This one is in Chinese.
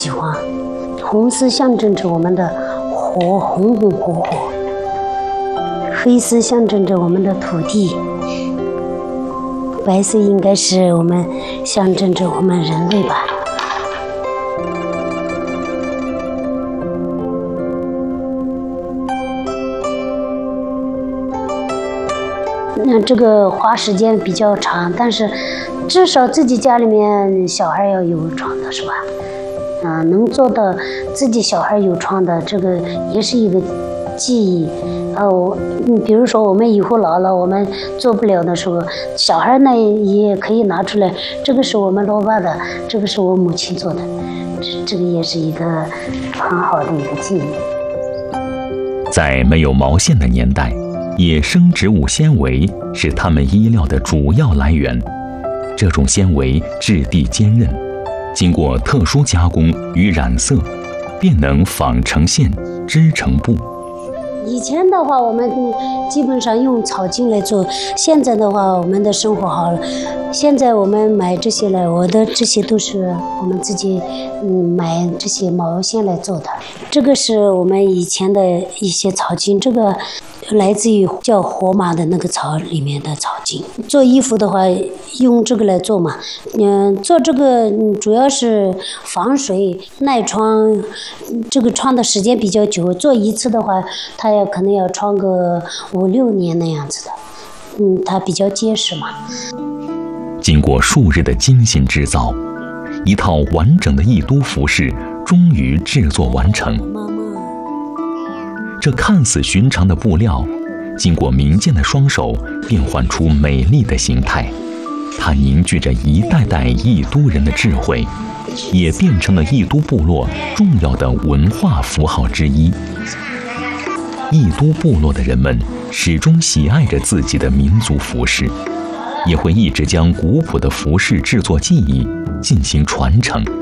喜欢。红丝象征着我们的火，红红火火；黑丝象征着我们的土地，白色应该是我们象征着我们人类吧。那这个花时间比较长，但是至少自己家里面小孩要有床的是吧？能做到自己小孩有床的，这个也是一个记忆。比如说我们以后老了，我们做不了的时候，小孩呢也可以拿出来，这个是我们老爸的，这个是我母亲做的，这个也是一个很好的一个记忆。 在没有毛线的年代，野生植物纤维是他们衣料的主要来源。这种纤维质地坚韧，经过特殊加工与染色，便能纺成线，织成布。 以前的话，我们基本上用草茎来做。现在的话，我们的生活好了，现在我们买这些来，我的这些都是我们自己买这些毛线来做的。这个是我们以前的一些草茎，这个来自于叫火马的那个草里面的草茎。做衣服的话，用这个来做嘛。做这个主要是防水耐穿，这个穿的时间比较久。做一次的话，它可能要穿个5、6年那样子的。它比较结实嘛。 经过数日的精心制造，一套完整的义都服饰终于制作完成。这看似寻常的布料，经过民间的双手变换出美丽的形态。它凝聚着一代代义都人的智慧，也变成了义都部落重要的文化符号之一。义都部落的人们始终喜爱着自己的民族服饰，也会一直将古朴的服饰制作技艺进行传承。